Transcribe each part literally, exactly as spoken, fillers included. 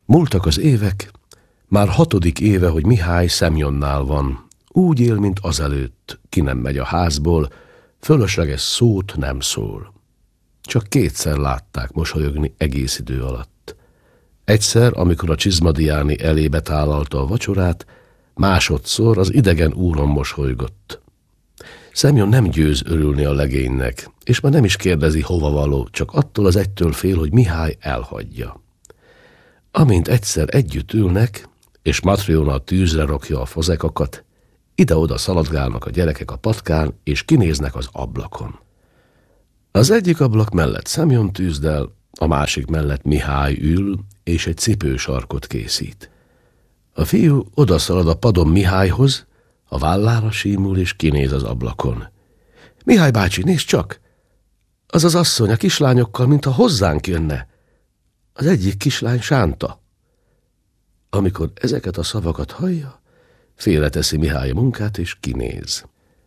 Múltak az évek, már hatodik éve, hogy Mihály Szemjonnál van. Úgy él, mint azelőtt, ki nem megy a házból, fölösleges szót nem szól. Csak kétszer látták mosolyogni egész idő alatt. Egyszer, amikor a Csizmadiáni elébe tálalta a vacsorát, másodszor az idegen úron mosolygott. Szemjon nem győz örülni a legénynek, és már nem is kérdezi, hova való, csak attól az egytől fél, hogy Mihály elhagyja. Amint egyszer együtt ülnek, és Matryona a tűzre rakja a fazekakat, ide-oda szaladgálnak a gyerekek a patkán, és kinéznek az ablakon. Az egyik ablak mellett Szemjon tűzdel, a másik mellett Mihály ül, és egy cipősarkot készít. A fiú odaszalad a padon Mihályhoz, a vállára símul, és kinéz az ablakon. Mihály bácsi, nézd csak! Az az asszony a kislányokkal, mintha hozzánk jönne. Az egyik kislány Sánta. Amikor ezeket a szavakat hallja, félreteszi Mihály a munkát, és kinéz.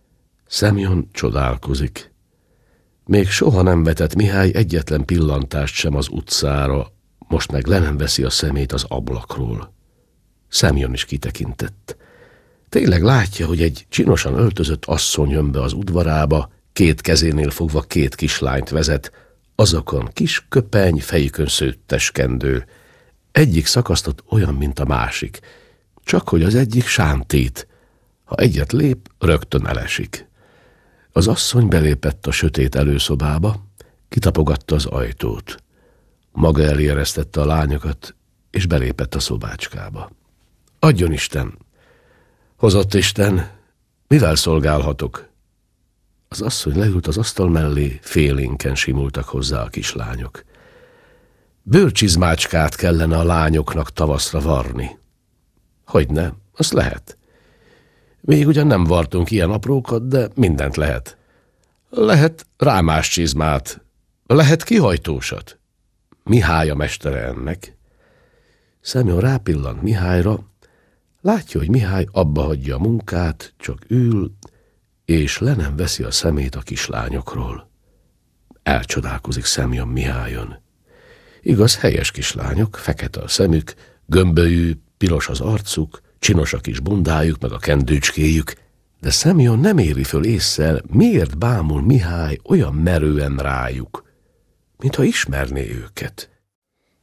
Szemjon csodálkozik. Még soha nem vetett Mihály egyetlen pillantást sem az utcára, most meg le nem veszi a szemét az ablakról. Szemjon is kitekintett. Tényleg látja, hogy egy csinosan öltözött asszony jön be az udvarába, két kezénél fogva két kislányt vezet, azokon kis köpeny, fejükön szőttes kendő. Egyik szakasztott olyan, mint a másik, csak hogy az egyik sántít. Ha egyet lép, rögtön elesik. Az asszony belépett a sötét előszobába, kitapogatta az ajtót. Maga elé eresztette a lányokat, és belépett a szobácskába. Adjon Isten! Hozott Isten, mivel szolgálhatok? Az asszony leült az asztal mellé, félénken simultak hozzá a kislányok. Bőrcsizmácskát kellene a lányoknak tavaszra varni. Hogyne, azt lehet. Még ugyan nem vartunk ilyen aprókat, de mindent lehet. Lehet rámás csizmát, lehet kihajtósat. Mihály a mestere ennek. Szemjon rápillant Mihályra, látja, hogy Mihály abba hagyja a munkát, csak ül, és le nem veszi a szemét a kislányokról. Elcsodálkozik Szemjon Mihályon. Igaz, helyes kislányok, fekete a szemük, gömbölyű, piros az arcuk, csinos a kis bundájuk, meg a kendőcskéjük, de Szemjon nem éri föl ésszel, miért bámul Mihály olyan merően rájuk, mintha ismerné őket.